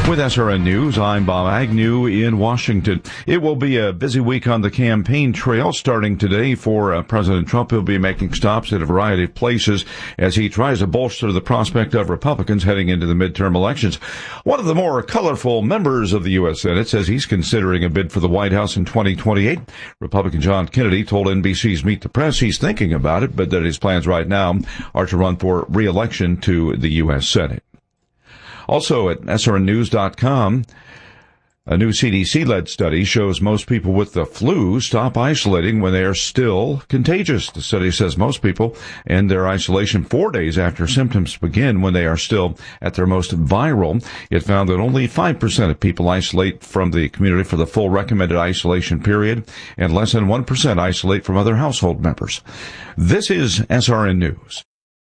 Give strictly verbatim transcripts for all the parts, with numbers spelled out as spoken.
With S R N News, I'm Bob Agnew in Washington. It will be a busy week on the campaign trail starting today for uh, President Trump. He'll be making stops at a variety of places as he tries to bolster the prospect of Republicans heading into the midterm elections. One of the more colorful members of the U S Senate says he's considering a bid for the White House in twenty twenty-eight. Republican John Kennedy told N B C's Meet the Press he's thinking about it, but that his plans right now are to run for re-election to the U S Senate. Also at S R N news dot com, a new C D C-led study shows most people with the flu stop isolating when they are still contagious. The study says most people end their isolation four days after symptoms begin when they are still at their most viral. It found that only five percent of people isolate from the community for the full recommended isolation period, and less than one percent isolate from other household members. This is S R N News.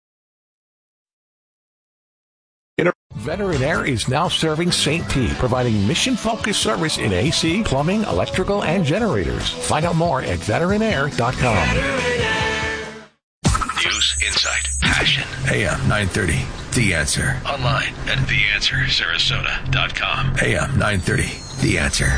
Veteran Air is now serving Saint P, providing mission-focused service in A C, plumbing, electrical, and generators. Find out more at veteran air dot com. News, insight, passion. A M nine thirty, The Answer. Online at the answer sarasota dot com. A M nine thirty, The Answer.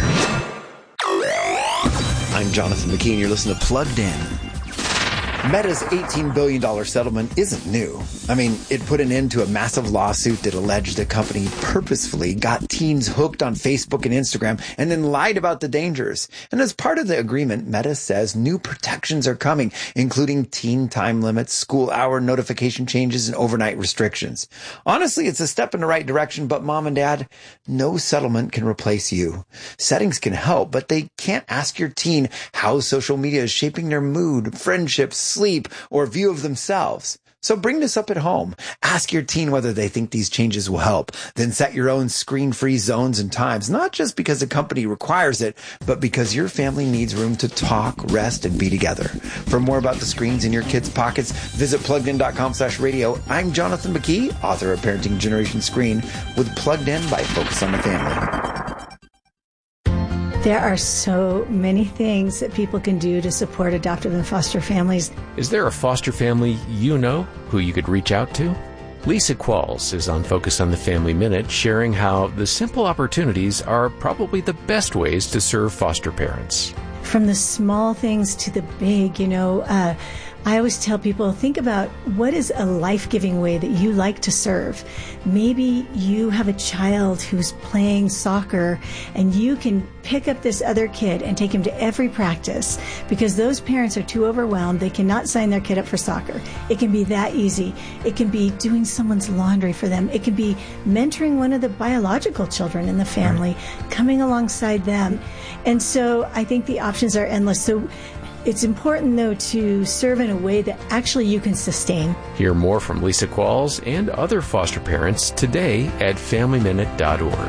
I'm Jonathan McKee, and you're listening to Plugged In. Meta's eighteen billion dollars settlement isn't new. I mean, it put an end to a massive lawsuit that alleged the company purposefully got teens hooked on Facebook and Instagram and then lied about the dangers. And as part of the agreement, Meta says new protections are coming, including teen time limits, school hour notification changes, and overnight restrictions. Honestly, it's a step in the right direction, but mom and dad, no settlement can replace you. Settings can help, but they can't ask your teen how social media is shaping their mood, friendships, sleep, or view of themselves. So bring this up at home. Ask your teen whether they think these changes will help. Then set your own screen-free zones and times, not just because the company requires it, but because your family needs room to talk, rest, and be together. For more about the screens in your kids' pockets, visit plugged in dot com slash radio. I'm Jonathan McKee, author of Parenting Generation Screen, with Plugged In by Focus on the Family. There are so many things that people can do to support adoptive and foster families. Is there a foster family you know who you could reach out to? Lisa Qualls is on Focus on the Family Minute, sharing how the simple opportunities are probably the best ways to serve foster parents. From the small things to the big, you know, uh, I always tell people, think about what is a life-giving way that you like to serve. Maybe you have a child who's playing soccer and you can pick up this other kid and take him to every practice because those parents are too overwhelmed. They cannot sign their kid up for soccer. It can be that easy. It can be doing someone's laundry for them. It can be mentoring one of the biological children in the family, coming alongside them. And so I think the options are endless. So it's important, though, to serve in a way that actually you can sustain. Hear more from Lisa Qualls and other foster parents today at family minute dot org.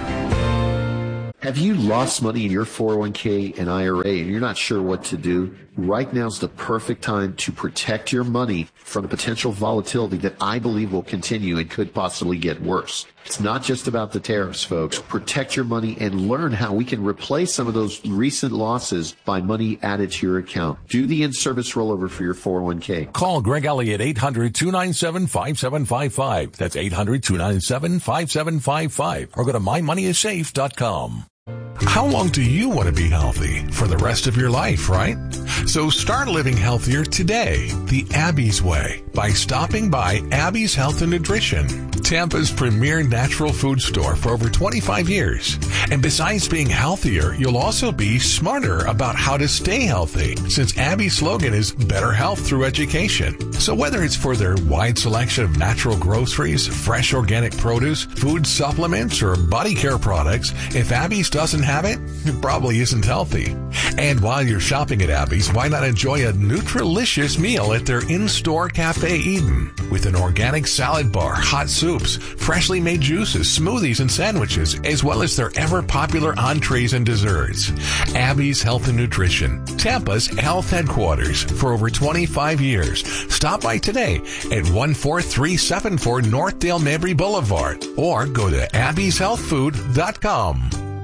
Have you lost money in your four oh one k and I R A and you're not sure what to do? Right now's the perfect time to protect your money from the potential volatility that I believe will continue and could possibly get worse. It's not just about the tariffs, folks. Protect your money and learn how we can replace some of those recent losses by money added to your account. Do the in-service rollover for your four oh one k. Call Greg Elliott, eight hundred, two nine seven, five seven five five. That's eight hundred, two nine seven, five seven five five. Or go to my money is safe dot com. How long do you want to be healthy? For the rest of your life, right? So start living healthier today, the Abby's way, by stopping by Abby's Health and Nutrition, Tampa's premier natural food store for over twenty-five years. And besides being healthier, you'll also be smarter about how to stay healthy, since Abby's slogan is better health through education. So whether it's for their wide selection of natural groceries, fresh organic produce, food supplements, or body care products, if Abby's doesn't have it, it probably isn't healthy. And while you're shopping at Abby's, why not enjoy a Nutrilicious meal at their in-store Cafe Eden with an organic salad bar, hot soups, freshly made juices, smoothies, and sandwiches, as well as their ever-popular entrees and desserts. Abby's Health and Nutrition, Tampa's health headquarters for over twenty-five years. Stop by today at one four three seven four North Dale Mabry Boulevard or go to abby's health food dot com.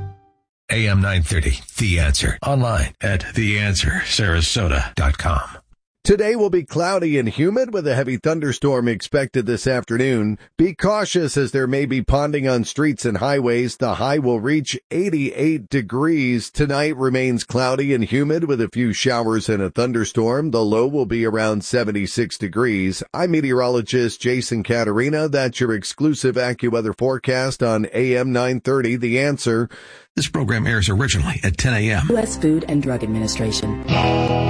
A M nine thirty, The Answer. Online at the answer sarasota dot com. Today will be cloudy and humid with a heavy thunderstorm expected this afternoon. Be cautious as there may be ponding on streets and highways. The high will reach eighty-eight degrees. Tonight remains cloudy and humid with a few showers and a thunderstorm. The low will be around seventy-six degrees. I'm meteorologist Jason Caterina. That's your exclusive AccuWeather forecast on A M nine thirty, The Answer. This program airs originally at ten a.m. U S Food and Drug Administration.